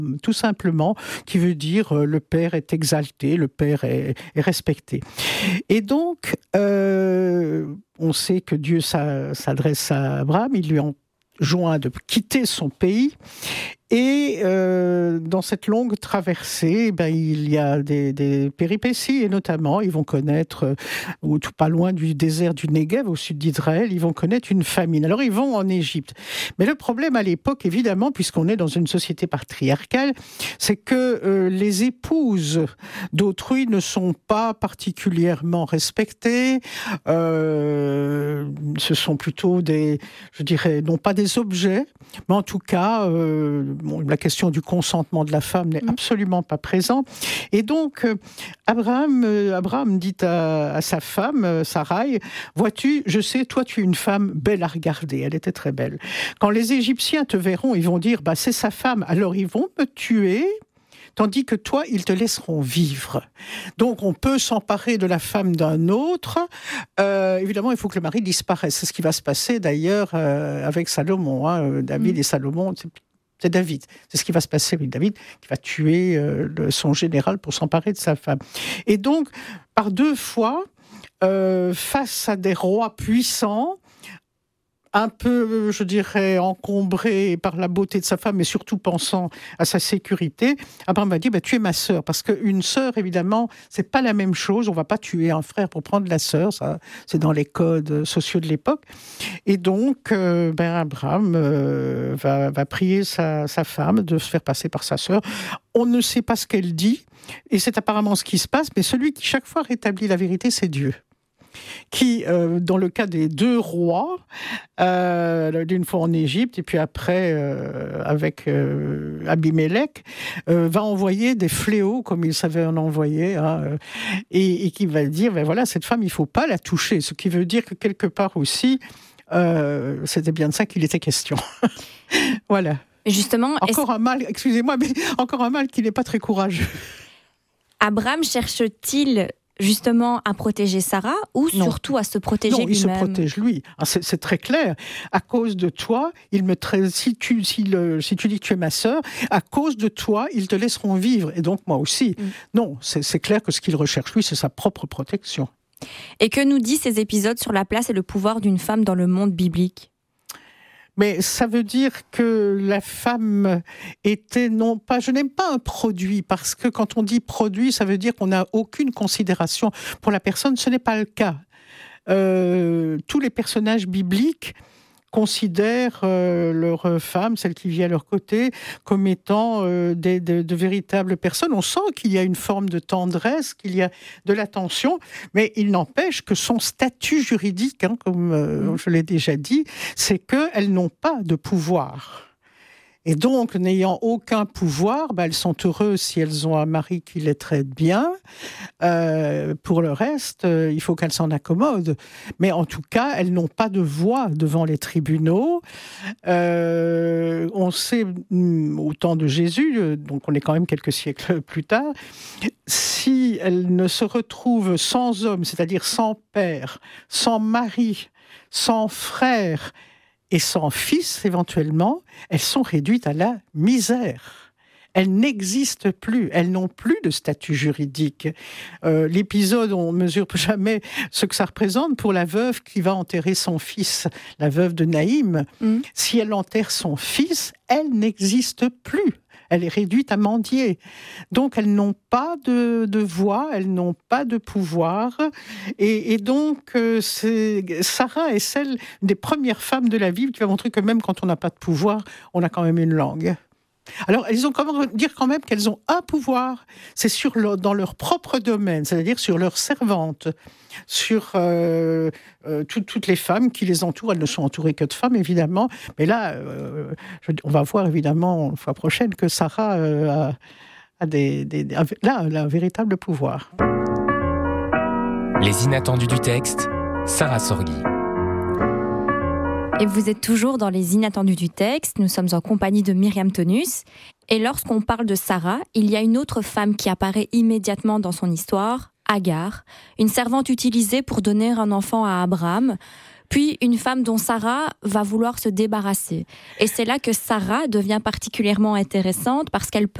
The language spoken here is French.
tout simplement, qui veut dire le Père est exalté, le Père est respecté. Et donc, on sait que Dieu s'adresse à Abraham, il lui enjoint de quitter son pays. Et dans cette longue traversée, il y a des péripéties, et notamment, ils vont connaître, ou tout pas loin du désert du Negev, au sud d'Israël, ils vont connaître une famine. Alors, ils vont en Égypte. Mais le problème à l'époque, évidemment, puisqu'on est dans une société patriarcale, c'est que les épouses d'autrui ne sont pas particulièrement respectées. Ce sont plutôt non pas des objets, mais en tout cas, la question du consentement de la femme n'est absolument pas présente. Et donc, Abraham dit à sa femme, Sarai, « Vois-tu, je sais, toi, tu es une femme belle à regarder. » Elle était très belle. Quand les Égyptiens te verront, ils vont dire, « C'est sa femme. » Alors, ils vont me tuer, tandis que toi, ils te laisseront vivre. Donc, on peut s'emparer de la femme d'un autre. Évidemment, il faut que le mari disparaisse. C'est ce qui va se passer, d'ailleurs, avec Salomon. David et Salomon, c'est David. C'est ce qui va se passer avec David, qui va tuer son général pour s'emparer de sa femme. Et donc, par 2 fois, face à des rois puissants, un peu, je dirais, encombré par la beauté de sa femme, mais surtout pensant à sa sécurité, Abraham va dire, tu es ma sœur. Parce qu'une sœur, évidemment, c'est pas la même chose. On va pas tuer un frère pour prendre la sœur. Ça, c'est dans les codes sociaux de l'époque. Et donc, Abraham va prier sa femme de se faire passer par sa sœur. On ne sait pas ce qu'elle dit, et c'est apparemment ce qui se passe, mais celui qui, chaque fois, rétablit la vérité, c'est Dieu. Qui, dans le cas des 2 rois, d'une fois en Égypte, et puis après avec Abimélec, va envoyer des fléaux, comme il savait en envoyer, et qui va dire, voilà, cette femme, il ne faut pas la toucher. Ce qui veut dire que quelque part aussi, c'était bien de ça qu'il était question. Voilà. Justement, encore un mal qui n'est pas très courageux. Abraham cherche-t-il justement à protéger Sarah ou surtout à se protéger lui-même? Non, il se protège lui. C'est très clair. À cause de toi, si tu dis que tu es ma sœur, à cause de toi, ils te laisseront vivre. Et donc moi aussi. Non, c'est clair que ce qu'il recherche lui, c'est sa propre protection. Et que nous disent ces épisodes sur la place et le pouvoir d'une femme dans le monde biblique? Mais ça veut dire que la femme était non pas... Je n'aime pas un produit, parce que quand on dit produit, ça veut dire qu'on n'a aucune considération pour la personne. Ce n'est pas le cas. Tous les personnages bibliques considèrent leur femme, celle qui vit à leur côté, comme étant de véritables personnes. On sent qu'il y a une forme de tendresse, qu'il y a de l'attention, mais il n'empêche que son statut juridique, comme je l'ai déjà dit, c'est qu'elles n'ont pas de pouvoir. Et donc, n'ayant aucun pouvoir, elles sont heureuses si elles ont un mari qui les traite bien. Pour le reste, il faut qu'elles s'en accommodent. Mais en tout cas, elles n'ont pas de voix devant les tribunaux. On sait, au temps de Jésus, donc on est quand même quelques siècles plus tard, si elles ne se retrouvent sans homme, c'est-à-dire sans père, sans mari, sans frère, et sans fils, éventuellement, elles sont réduites à la misère. Elles n'existent plus, elles n'ont plus de statut juridique. L'épisode, on ne mesure jamais ce que ça représente pour la veuve qui va enterrer son fils, la veuve de Naïm. Si elle enterre son fils, elle n'existe plus. Elle est réduite à mendier. Donc, elles n'ont pas de voix, elles n'ont pas de pouvoir. Et donc, Sarah est une des premières femmes de la Bible qui va montrer que même quand on n'a pas de pouvoir, on a quand même une langue. Alors, elles ont dire quand même qu'elles ont un pouvoir, c'est dans leur propre domaine, c'est-à-dire sur leurs servantes, sur toutes les femmes qui les entourent. Elles ne sont entourées que de femmes, évidemment. Mais là, on va voir, évidemment, la fois prochaine, que Sarah a un véritable pouvoir. Les inattendus du texte, Sarah Sorghi. Et vous êtes toujours dans les inattendus du texte, nous sommes en compagnie de Myriam Tonus. Et lorsqu'on parle de Sarah, il y a une autre femme qui apparaît immédiatement dans son histoire, Agar, une servante utilisée pour donner un enfant à Abraham. puis une femme dont Sarah va vouloir se débarrasser. Et c'est là que Sarah devient particulièrement intéressante parce qu'elle peut